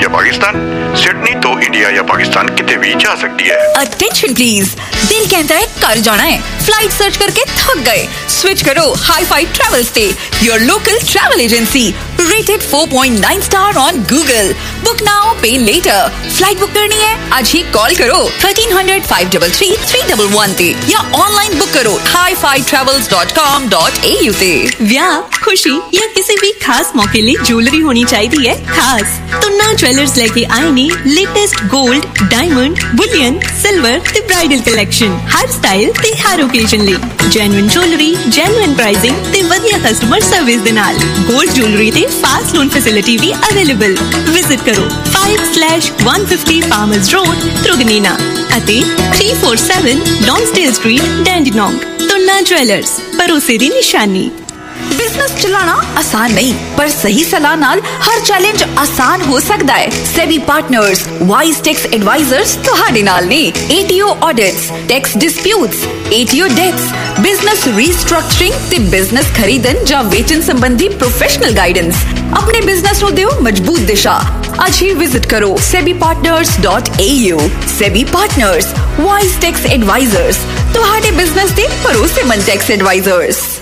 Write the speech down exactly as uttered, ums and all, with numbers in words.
या पाकिस्तान, सिडनी तो इंडिया या पाकिस्तान किते भी जा सकती है। अटेंशन प्लीज, दिल कहता है कर जाना है, फ्लाइट सर्च करके थक गए, स्विच करो हाई फाई ट्रैवल से, your local travel agency, rated four point nine star on Google. Book now पे लेटर। फ्लाइट बुक करनी है आज ही कॉल करो thirteen hundred five double three three double one ते या ऑनलाइन बुक करो hi fi travels dot com dot A you ते। ब्याह, खुशी या किसी भी खास मौके लिए ज्वेलरी होनी चाहिए है खास, तो ना ज्वेलर्स लेके आए ने latest gold, diamond, Boolean, silver ते ब्राइडल कलेक्शन, हर स्टाइल ते हर ओकेजन ਲਈ जेन्युइन ज्वेलरी, जेन्युइन प्राइसिंग ते ਵਧੀਆ कस्टमर सर्विस ਦੇ ਨਾਲ गोल्ड ज्वेलरी ਤੇ फास्ट लोन फैसिलिटी भी अवेलेबल। विजिट करो five slash one fifty farmers road, त्रुगनीना ਅਤੇ थ्री फोर सेवन लॉन्सडेल स्ट्रीट, डैंडिनोंग। तुलना ज्वेलर्स, भरोसे ਦੀ निशानी। बिजनेस चलाना आसान नहीं, पर सही सलाह नाल हर चैलेंज आसान हो सकता है। SEBI partners wise tax advisers तुहाडे नाल ने। ATO audits, tax disputes, ATO dates, business restructuring ते बिजनेस खरीदन या वेचन संबंधी प्रोफेशनल गाइडेंस। अपने बिजनेस नु दियो मजबूत दिशा। आज ही विजिट करो SEBI partners dot A you. SEBI partners wise tax advisers, तुहाडे बिजनेस दे भरोसेमंद टैक्स एडवाइजर्स।